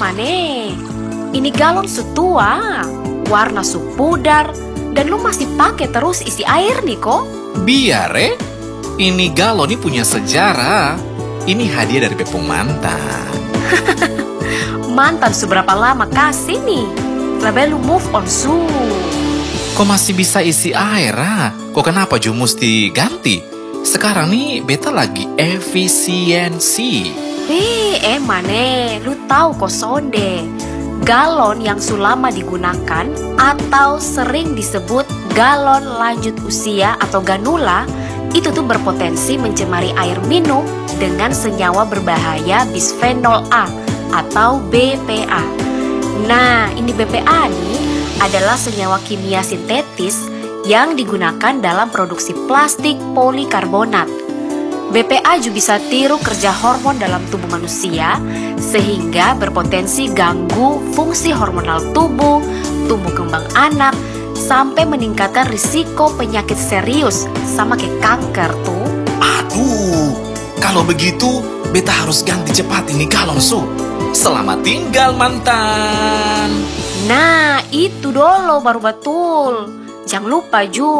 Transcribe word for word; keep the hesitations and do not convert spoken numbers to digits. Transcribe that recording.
mane. Ini galon su tua, warna su pudar, dan lu masih pakai terus isi air nih kok. Biar eh, ini galon ini punya sejarah. Ini hadiah dari Bepung mantan. Mantan seberapa lama kasih nih? Lebih lu move on su. Kok masih bisa isi air ah? Kok kenapa Ju mesti ganti? Sekarang nih beta lagi efisiensi. Hei, eh mane, lu tahu kok sonde. Galon yang sulama digunakan atau sering disebut galon lanjut usia atau ganula, itu tuh berpotensi mencemari air minum dengan senyawa berbahaya bisphenol A atau B P A. Nah, ini B P A nih adalah senyawa kimia sintetis yang digunakan dalam produksi plastik polikarbonat. B P A juga bisa tiru kerja hormon dalam tubuh manusia sehingga berpotensi ganggu fungsi hormonal tubuh, tumbuh kembang anak, sampai meningkatkan risiko penyakit serius sama kayak kanker tuh. Aduh, kalau begitu beta harus ganti cepat ini galon su. Selamat tinggal mantan. Nah, itu dulu baru betul. Jangan lupa Ju,